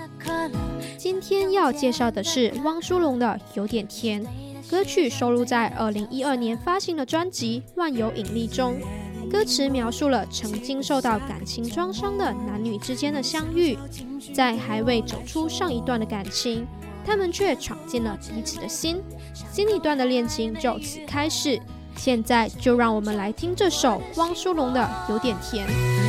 今天要介绍的是汪苏泷的《有点甜》，歌曲收录在2012年发行的专辑《万有引力》中。歌词描述了曾经受到感情创伤的男女之间的相遇，在还未走出上一段的感情，他们却闯进了彼此的心，新一段的恋情就此开始。现在就让我们来听这首汪苏泷的《有点甜》。